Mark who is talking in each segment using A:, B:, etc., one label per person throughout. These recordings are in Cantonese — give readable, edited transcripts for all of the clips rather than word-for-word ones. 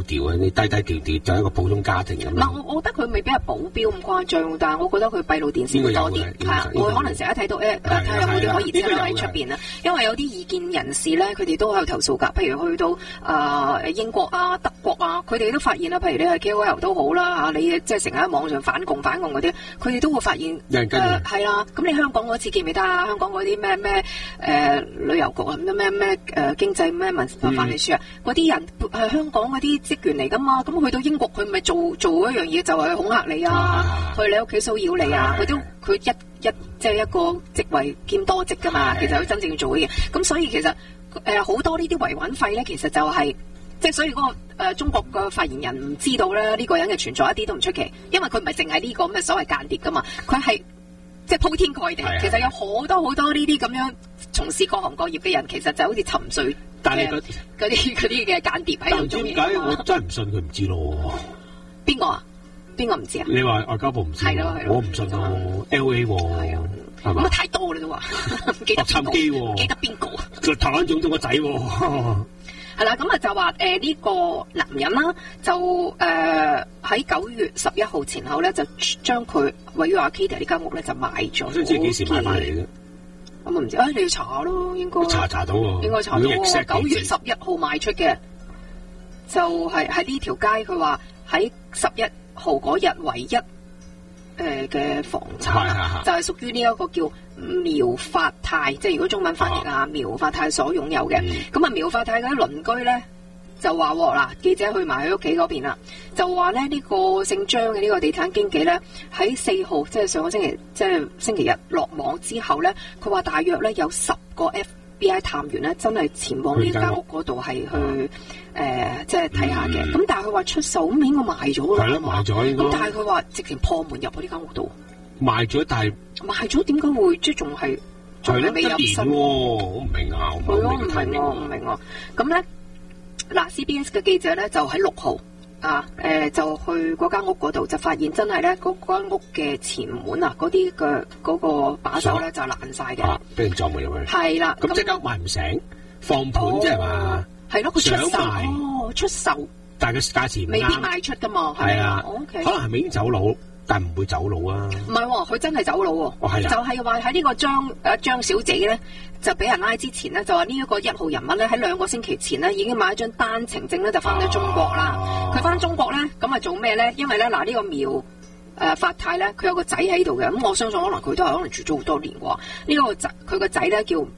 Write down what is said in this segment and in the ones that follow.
A: 調啊，你低低調調就係一個普通家庭咁。
B: 唔係，我覺得佢未必係保鏢咁誇張，但係我覺得佢閉路電視會多啲，係啊，我可能成日睇到睇下有冇啲可疑車喺出邊啦。因為有啲意見人士咧，佢哋都喺度投訴㗎。譬如去到英國啊、德國啊，佢哋都發現啦。譬如你係 KOL 都好啦嚇，你即係成日喺網上反共嗰啲，佢哋都會發現係啦。咁你香港嗰次記唔記得啊？香港嗰啲咩旅遊局啊，咩經濟咩文化辦事處啊，嗰啲人係香港嗰啲職員嚟㗎嘛。咁去到英國佢咪做一樣嘢，就係恐嚇你啊，去你屋企騷擾你啊。佢即係一個職位兼多職㗎嘛。其實佢真正要做嘅嘢。咁所以其實好多呢啲維穩費咧，其實就係即係所以嗰個中國嘅發言人唔知道咧呢個人嘅存在一啲都唔出奇，因為佢唔係淨係呢個咁嘅所謂間諜㗎嘛，佢係即係鋪天蓋地。其實有好多呢啲咁樣從事各行各業嘅人，其實就好似沉睡嘅嗰啲嘅間諜喺度做嘢。
A: 點解我真係唔信佢唔知咯？
B: 邊個啊？邊個唔知啊？
A: 你話外交部唔知，我唔信咯。LA 係啊，係嘛？
B: 咁太多啦都話，唔記得邊個？記得邊個啊？
A: 台灣總統個仔。
B: 係啦，咁啊就話呢個男人啦，就喺9月11號前後咧，就將佢位於 Arcadia 呢間屋咧就賣咗。我想知幾時買翻嚟嘅？咁啊唔知，你要查咯，應該查到喎，應該查到喎。9月11號賣出嘅，就係喺呢條街，佢話喺11號嗰日唯一嘅房產，就係屬於呢一個叫苗發泰，即係如果中文翻譯啊，苗發泰所擁有嘅。咁啊，苗發泰嗰啲鄰居咧就話嗱，記者去埋佢屋企嗰邊啦，就話咧呢個姓張嘅呢個地產經紀咧喺4號，即係上個星期，即係星期日落網之後咧，佢話大約咧有10個 FBI 探員咧真係前往呢間屋嗰度係去即係睇下嘅。咁但係佢話出售咁應該賣咗啦，係咯，賣咗應該。咁但係佢話直情破門入去呢間屋度。賣咗，但係賣咗點解會即係仲係未入身？我唔明啊，我唔明啊。咁咧嗱 ，CBS 嘅記者咧就喺6號就去嗰間屋嗰度，就發現真係咧嗰間屋嘅前門啊，嗰啲嘅嗰個把手咧就爛晒嘅，俾人撞埋入去。係啦，咁即刻賣唔醒，放盤即係嘛？係咯，佢出售，但係個價錢未必賣出噶嘛。係啊，可能係咪已經走佬？但唔會走佬啊！唔係喎，佢真係走佬喎。就係話喺呢個張小姐咧，就俾人拉之前咧，就話呢一個1號人物咧，喺2個星期前咧已經買咗張單程證咧，就翻咗中國啦。佢翻中國咧，咁啊做咩咧？因為咧呢個苗發泰咧，佢有個仔喺度嘅。咁我相信可能佢都係可能住咗好多年喎。呢個仔佢個仔咧叫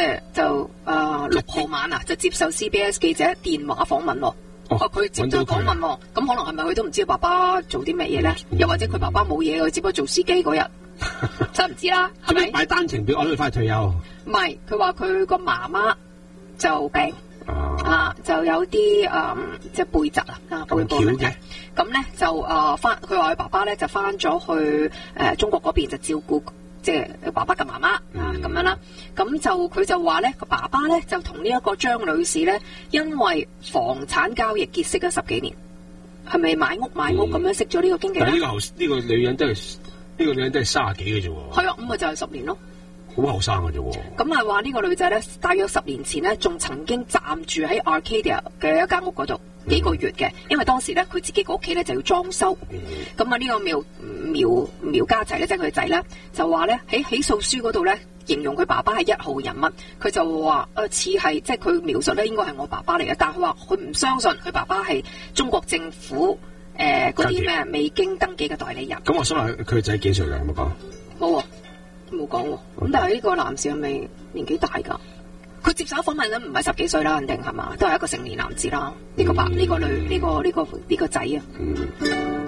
B: 6號晚啊，就接受 CBS 記者電話訪問喎。佢接咗訪問喎，咁可能係咪佢都唔知爸爸做啲乜嘢咧？又或者佢爸爸冇嘢，佢只不過做司機嗰日，就唔知啦，係咪？買單程表，我都要快退休。唔係，佢話佢個媽媽就病就有啲即係背疾背部問題。咁咧就佢話佢爸爸咧就翻咗去中國嗰邊就照顧。即係爸爸嘅媽媽咁樣啦，咁就佢就話咧，個爸爸咧就同呢一個張女士咧，因為房產交易結識咗10幾年，係咪買屋咁樣識咗呢個經紀咧？呢個女人都係30幾嘅啫喎。係啊，咁咪就係10年咯。好後生嘅啫喎。咁啊話呢個女仔咧，大約10年前咧，仲曾經暫住喺 Arcadia 嘅一間屋嗰度幾個月嘅，因為當時咧佢自己個屋企咧就要裝修。咁啊呢個苗家齊咧，即係佢仔咧，就話咧喺起訴書嗰度咧，形容佢爸爸係1號人物，佢就話似係即係佢描述咧應該係我爸爸嚟嘅，但係佢話佢唔相信佢爸爸係中國政府嗰啲咩未經登記嘅代理人。咁我想問佢仔幾歲㗎？有冇講？冇講喎。咁但係呢個男士係咪年紀大㗎？佢接受訪問咧唔係10幾歲啦，肯定係嘛？都係一個成年男子啦。呢個仔啊。